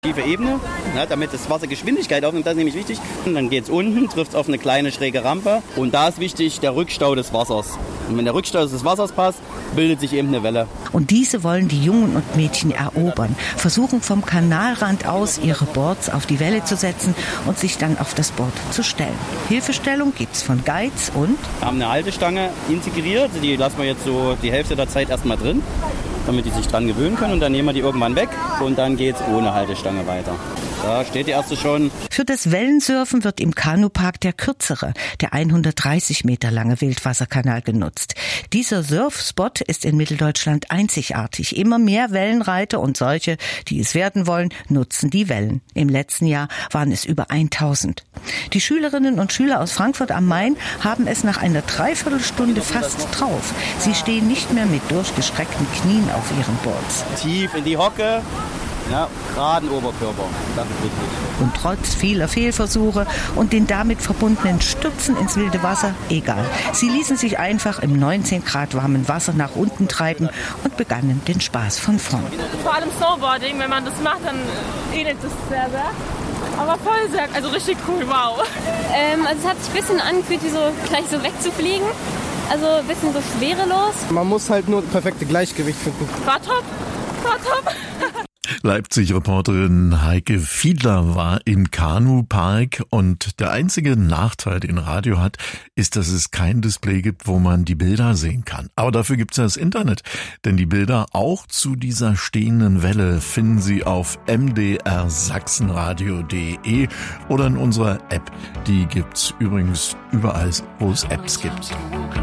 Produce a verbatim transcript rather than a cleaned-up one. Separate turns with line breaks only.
Tiefe Ebene, ja, damit das Wasser Geschwindigkeit aufnimmt, das ist nämlich wichtig. Und dann geht es unten, trifft es auf eine kleine schräge Rampe und da ist wichtig der Rückstau des Wassers. Und wenn der Rückstau des Wassers passt, bildet sich eben eine Welle.
Und diese wollen die Jungen und Mädchen erobern, versuchen vom Kanalrand aus ihre Boards auf die Welle zu setzen und sich dann auf das Board zu stellen. Hilfestellung gibt's von Guides und?
Wir haben eine Haltestange integriert, die lassen wir jetzt so die Hälfte der Zeit erstmal drin, damit die sich dran gewöhnen können und dann nehmen wir die irgendwann weg und dann geht's ohne Haltestange weiter. Da steht die erste schon.
Für das Wellensurfen wird im Kanupark der kürzere, der hundertdreißig Meter lange Wildwasserkanal genutzt. Dieser Surfspot ist in Mitteldeutschland einzigartig. Immer mehr Wellenreiter und solche, die es werden wollen, nutzen die Wellen. Im letzten Jahr waren es über tausend. Die Schülerinnen und Schüler aus Frankfurt am Main haben es nach einer Dreiviertelstunde fast drauf. Sie stehen nicht mehr mit durchgestreckten Knien auf ihren Boards.
Tief in die Hocke. Ja, geraden Oberkörper, das ist wichtig.
Und trotz vieler Fehlversuche und den damit verbundenen Stürzen ins wilde Wasser, egal. Sie ließen sich einfach im neunzehn Grad warmen Wasser nach unten treiben und begannen den Spaß von vorn.
Vor allem Snowboarding, wenn man das macht, dann ähnelt es sehr, sehr. Aber voll sehr, also richtig cool, wow.
Ähm, also es hat sich ein bisschen angefühlt, wie so gleich so wegzufliegen. Also ein bisschen so schwerelos.
Man muss halt nur das perfekte Gleichgewicht finden.
War top, war top.
Leipzig-Reporterin Heike Fiedler war im Kanupark und der einzige Nachteil, den Radio hat, ist, dass es kein Display gibt, wo man die Bilder sehen kann. Aber dafür gibt es ja das Internet, denn die Bilder auch zu dieser stehenden Welle finden Sie auf m d r sachsenradio punkt de oder in unserer App. Die gibt's übrigens überall, wo es Apps gibt.